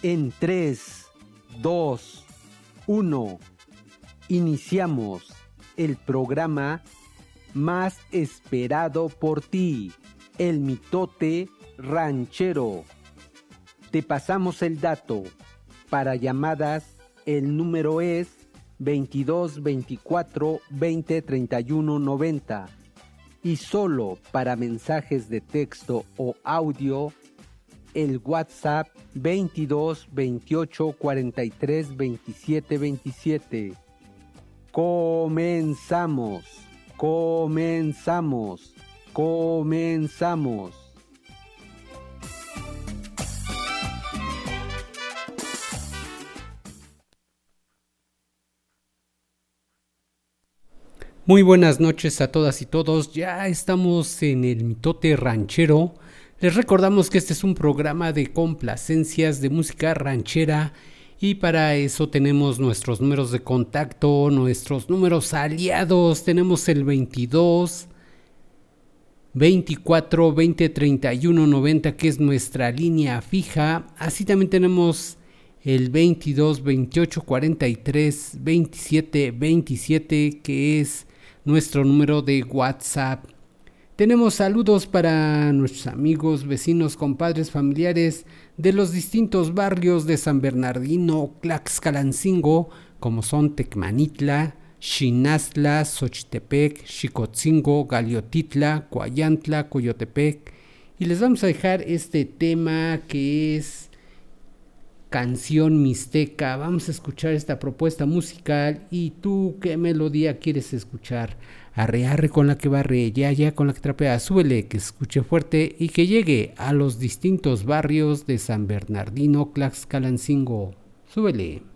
En 3, 2, 1, iniciamos el programa más esperado por ti, el mitote ranchero. Te pasamos el dato. Para llamadas, el número es 22 24 20 31 90. Y solo para mensajes de texto o audio, el WhatsApp 22 28 43 27 27. Comenzamos. Muy buenas noches a todas y todos. Ya estamos en el mitote ranchero. Les recordamos que este es un programa de complacencias de música ranchera y para eso tenemos nuestros números de contacto, nuestros números aliados. Tenemos el 22 24 20 31 90, que es nuestra línea fija. Así también tenemos el 22 28 43 27 27, que es nuestro número de WhatsApp. Tenemos saludos para nuestros amigos, vecinos, compadres, familiares de los distintos barrios de San Bernardino, Tlaxcalancingo, como son Tecmanitla, Xinastla, Xochitepec, Xicotzingo, Galiotitla, Coayantla, Coyotepec. Y les vamos a dejar este tema que es Canción Mixteca. Vamos a escuchar esta propuesta musical. ¿Y tú qué melodía quieres escuchar? Arre, arre con la que barre, ya, ya con la que trapea. Súbele, que se escuche fuerte y que llegue a los distintos barrios de San Bernardino, Tlaxcalancingo. Súbele.